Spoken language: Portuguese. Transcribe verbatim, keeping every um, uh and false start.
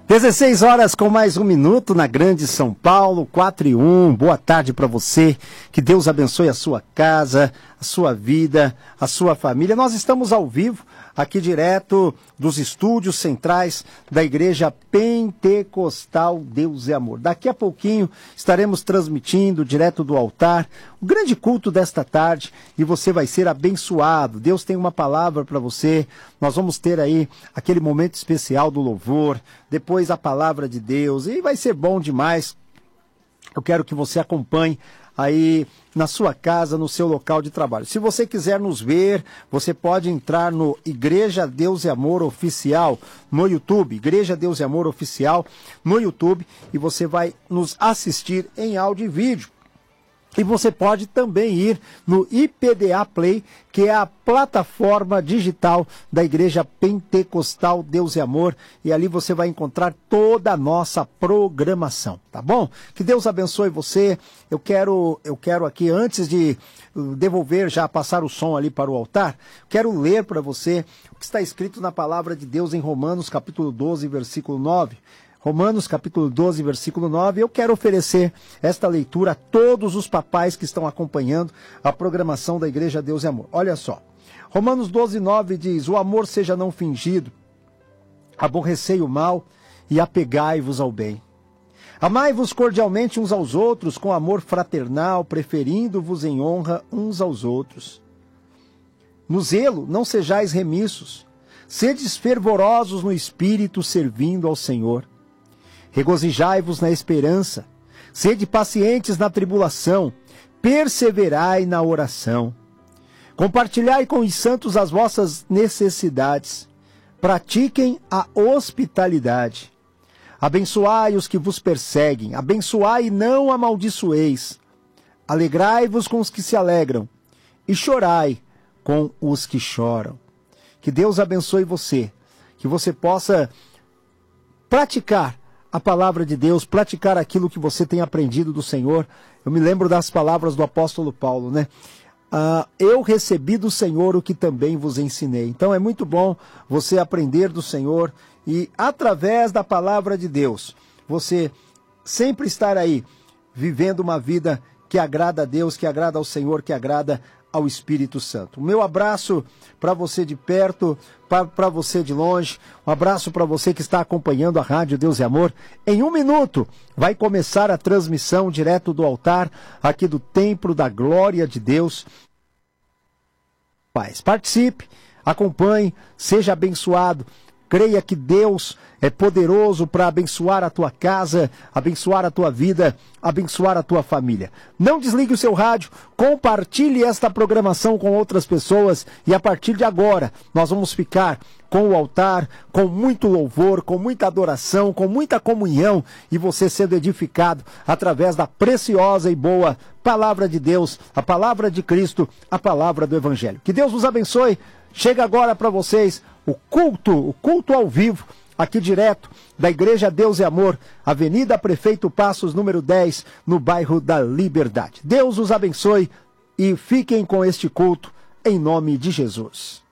dezesseis horas com mais um minuto na Grande São Paulo, quatro e um. Boa tarde para você. Que Deus abençoe a sua casa, a sua vida, a sua família. Nós estamos ao vivo aqui direto dos estúdios centrais da Igreja Pentecostal Deus é Amor. Daqui a pouquinho estaremos transmitindo direto do altar o grande culto desta tarde e você vai ser abençoado. Deus tem uma palavra para você. Nós vamos ter aí aquele momento especial do louvor, depois a palavra de Deus e vai ser bom demais. Eu quero que você acompanhe aí na sua casa, no seu local de trabalho. Se você quiser nos ver, você pode entrar no Igreja Deus e Amor Oficial no YouTube, Igreja Deus e Amor Oficial no YouTube, e você vai nos assistir em áudio e vídeo. E você pode também ir no I P D A Play, que é a plataforma digital da Igreja Pentecostal Deus e Amor, e ali você vai encontrar toda a nossa programação, tá bom? Que Deus abençoe você. Eu quero, eu quero aqui, antes de devolver, já passar o som ali para o altar, quero ler para você o que está escrito na palavra de Deus em Romanos, capítulo doze, versículo nove. Romanos capítulo doze, versículo nove, eu quero oferecer esta leitura a todos os papais que estão acompanhando a programação da Igreja Deus e Amor. Olha só, Romanos doze, nove diz: o amor seja não fingido, aborrecei o mal e apegai-vos ao bem. Amai-vos cordialmente uns aos outros com amor fraternal, preferindo-vos em honra uns aos outros. No zelo não sejais remissos, sedes fervorosos no espírito, servindo ao Senhor. Regozijai-vos na esperança, sede pacientes na tribulação, perseverai na oração. Compartilhai com os santos as vossas necessidades, pratiquem a hospitalidade. Abençoai os que vos perseguem, abençoai e não amaldiçoeis. Alegrai-vos com os que se alegram, e chorai com os que choram. Que Deus abençoe você, que você possa praticar a palavra de Deus, praticar aquilo que você tem aprendido do Senhor. Eu me lembro das palavras do apóstolo Paulo, né? Ah, eu recebi do Senhor o que também vos ensinei. Então é muito bom você aprender do Senhor e através da palavra de Deus, você sempre estar aí, vivendo uma vida que agrada a Deus, que agrada ao Senhor, que agrada ao Espírito Santo. O meu abraço para você de perto, para você de longe, um abraço para você que está acompanhando a Rádio Deus e Amor. Em um minuto vai começar a transmissão direto do altar, aqui do Templo da Glória de Deus. Participe, acompanhe, seja abençoado. Creia que Deus é poderoso para abençoar a tua casa, abençoar a tua vida, abençoar a tua família. Não desligue o seu rádio, compartilhe esta programação com outras pessoas e a partir de agora nós vamos ficar com o altar, com muito louvor, com muita adoração, com muita comunhão e você sendo edificado através da preciosa e boa palavra de Deus, a palavra de Cristo, a palavra do Evangelho. Que Deus vos abençoe. Chega agora para vocês o culto, o culto ao vivo, aqui direto da Igreja Deus e Amor, Avenida Prefeito Passos, número dez, no bairro da Liberdade. Deus os abençoe e fiquem com este culto em nome de Jesus.